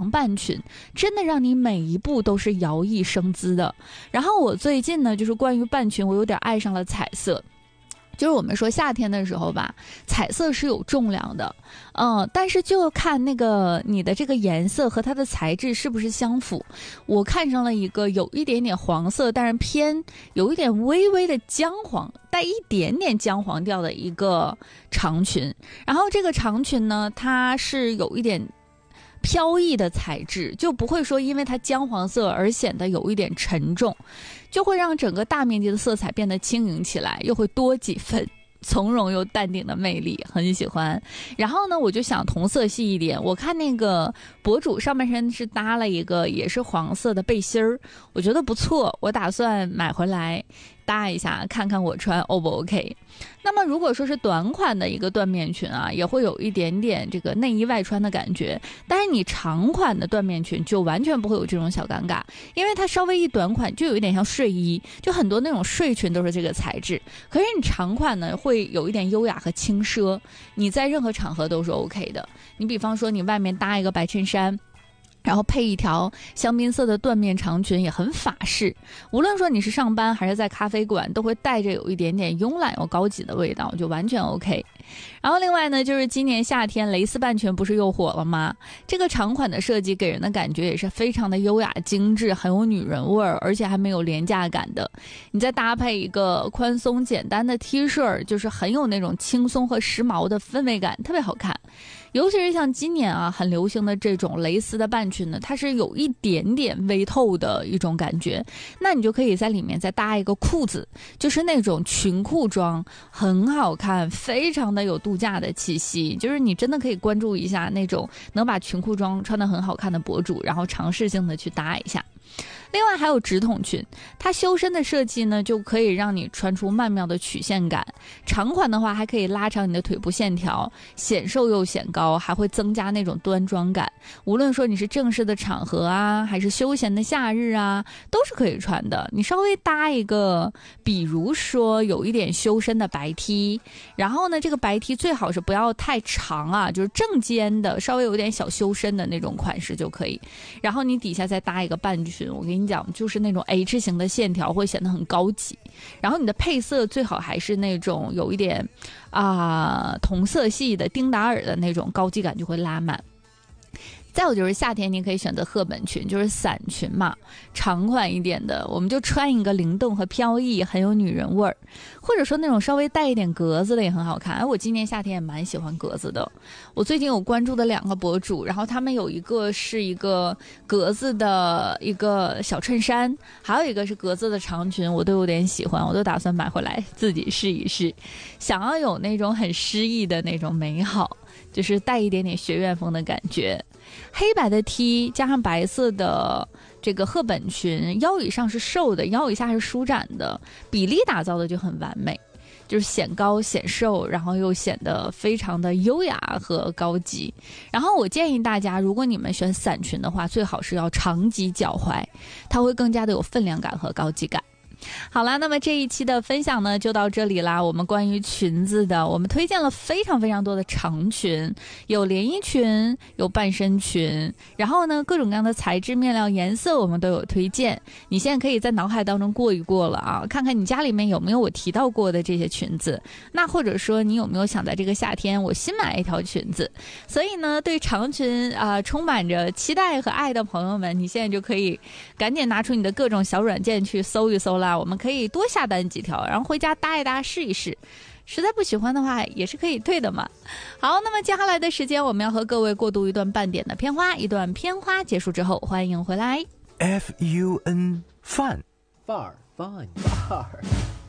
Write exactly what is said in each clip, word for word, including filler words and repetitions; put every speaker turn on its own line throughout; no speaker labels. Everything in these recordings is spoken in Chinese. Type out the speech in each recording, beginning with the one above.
长半裙，真的让你每一步都是摇曳生姿的。然后我最近呢，就是关于半裙，我有点爱上了彩色。就是我们说夏天的时候吧，彩色是有重量的，嗯，但是就看那个你的这个颜色和它的材质是不是相符。我看上了一个有一点点黄色，但是偏有一点微微的姜黄，带一点点姜黄调的一个长裙。然后这个长裙呢，它是有一点飘逸的材质，就不会说因为它姜黄色而显得有一点沉重，就会让整个大面积的色彩变得轻盈起来，又会多几分从容又淡定的魅力，很喜欢。然后呢，我就想同色系一点，我看那个博主上半身是搭了一个也是黄色的背心儿，我觉得不错，我打算买回来搭一下，看看我穿 O 不 OK。 那么如果说是短款的一个缎面裙啊，也会有一点点这个内衣外穿的感觉，但是你长款的缎面裙就完全不会有这种小尴尬，因为它稍微一短款就有一点像睡衣，就很多那种睡裙都是这个材质。可是你长款呢，会有一点优雅和轻奢，你在任何场合都是 OK 的。你比方说你外面搭一个白衬衫，然后配一条香槟色的缎面长裙，也很法式。无论说你是上班还是在咖啡馆，都会带着有一点点慵懒又高级的味道，就完全 OK。 然后另外呢，就是今年夏天蕾丝半裙不是又火了吗？这个长款的设计给人的感觉也是非常的优雅精致，很有女人味儿，而且还没有廉价感的。你再搭配一个宽松简单的 T 恤，就是很有那种轻松和时髦的氛围感，特别好看。尤其是像今年啊很流行的这种蕾丝的半裙呢，它是有一点点微透的一种感觉，那你就可以在里面再搭一个裤子，就是那种裙裤装，很好看，非常的有度假的气息。就是你真的可以关注一下那种能把裙裤装穿得很好看的博主，然后尝试性的去搭一下。另外还有直筒裙，它修身的设计呢，就可以让你穿出曼妙的曲线感。长款的话还可以拉长你的腿部线条，显瘦又显高，还会增加那种端庄感。无论说你是正式的场合啊，还是休闲的夏日啊，都是可以穿的。你稍微搭一个比如说有一点修身的白 T， 然后呢这个白 T 最好是不要太长啊，就是正肩的，稍微有点小修身的那种款式就可以。然后你底下再搭一个半裙，我跟你讲，就是那种 H 型的线条会显得很高级。然后你的配色最好还是那种有一点啊、呃、同色系的丁达尔的那种，高级感就会拉满。再有就是夏天你可以选择赫本裙，就是伞裙嘛，长款一点的，我们就穿一个灵动和飘逸，很有女人味儿。或者说那种稍微带一点格子的也很好看。哎，我今年夏天也蛮喜欢格子的。我最近有关注的两个博主，然后他们有一个是一个格子的一个小衬衫，还有一个是格子的长裙，我都有点喜欢，我都打算买回来自己试一试。想要有那种很诗意的那种美好，就是带一点点学院风的感觉。黑白的 T 加上白色的这个赫本裙，腰以上是瘦的，腰以下是舒展的，比例打造的就很完美，就是显高显瘦，然后又显得非常的优雅和高级。然后我建议大家，如果你们选伞裙的话，最好是要长及脚踝，它会更加的有分量感和高级感。好啦，那么这一期的分享呢就到这里啦。我们关于裙子的，我们推荐了非常非常多的长裙，有连衣裙，有半身裙，然后呢各种各样的材质面料颜色我们都有推荐。你现在可以在脑海当中过一过了啊，看看你家里面有没有我提到过的这些裙子，那或者说你有没有想在这个夏天我新买一条裙子。所以呢对长裙啊、呃、充满着期待和爱的朋友们，你现在就可以赶紧拿出你的各种小软件去搜一搜啦，我们可以多下单几条，然后回家搭一搭试一试，实在不喜欢的话也是可以退的嘛。好，那么接下来的时间我们要和各位过渡一段半点的片花，一段片花结束之后欢迎回来。
F U N 范
范儿 fun 范儿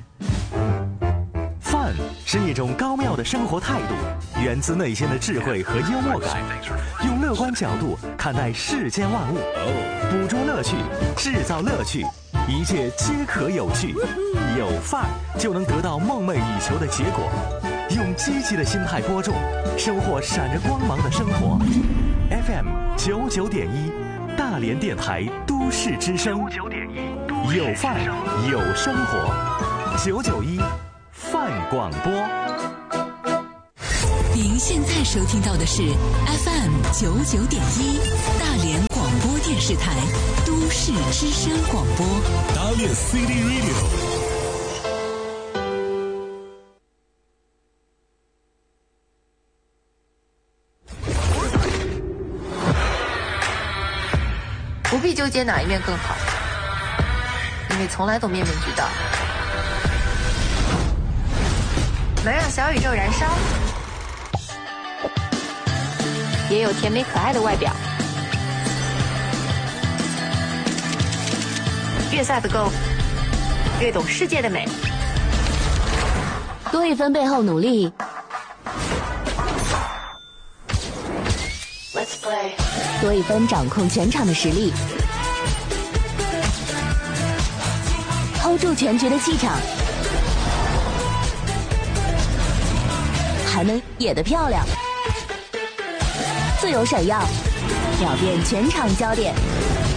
范是一种高妙的生活态度，源自内心的智慧和幽默感，用乐观角度看待世间万物，捕捉乐趣，制造乐趣，一切皆可有趣。有范儿就能得到梦寐以求的结果。用积极的心态播种，收获闪着光芒的生活。F M 九九点一，大连电台都市之声，有范儿有生活，九九一范广播。
您现在收听到的是 F M 九九点一大连。 视台，都市之声广播。
Dalian City Radio。
不必纠结哪一面更好，因为从来都面面俱到。能让小宇宙燃烧，也有甜美可爱的外表。越 size 够，越懂世界的美。
多一分背后努力，
Let's play。
多一分掌控全场的实力 ，hold 住全局的气场，还能野得漂亮，自由闪耀，秒变全场焦点。